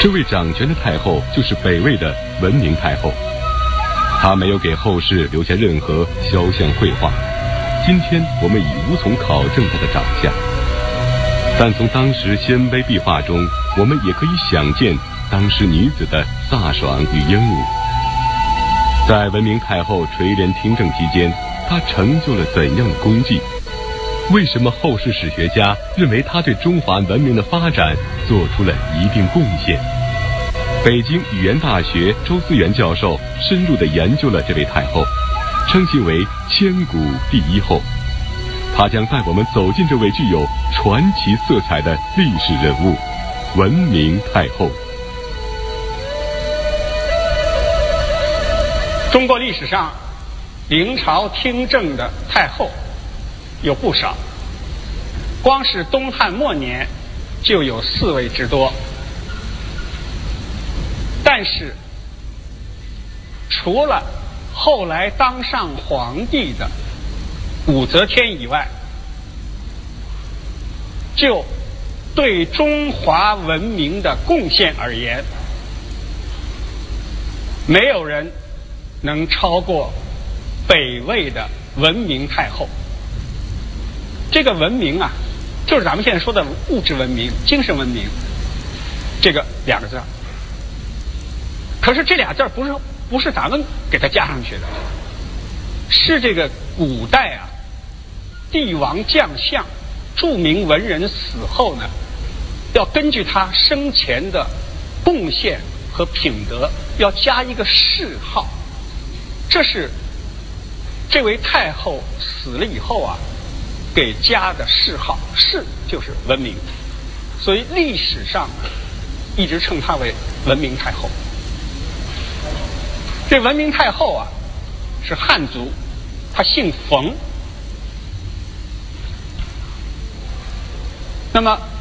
这位掌权的太后就是北魏的文明太后，她没有给后世留下任何肖像绘画，今天我们已无从考证她的长相，但从当时鲜卑壁画中，我们也可以想见当时女子的飒爽与英武。在文明太后垂帘听政期间，她成就了怎样的功绩？为什么后世史学家认为她对中华文明的发展做出了一定贡献？北京语言大学周思源教授深入地研究了这位太后，称其为千古第一后。他将带我们走进这位具有传奇色彩的历史人物——文明太后。 中国历史上临朝听政的太后有不少，光是东汉末年就有4位之多。但是除了后来当上皇帝的武则天以外，就对中华文明的贡献而言，没有人能超过北魏的文明太后。这个文明啊，就是咱们现在说的物质文明、精神文明，这个2个字。可是这俩字不是咱们给它加上去的，是这个古代啊，帝王将相、著名文人死后呢，要根据他生前的贡献和品德，要加一个谥号。这是这位太后死了以后啊，给加的谥号，谥就是文明，所以历史上一直称她为文明太后。这文明太后啊，是汉族，她姓冯。那么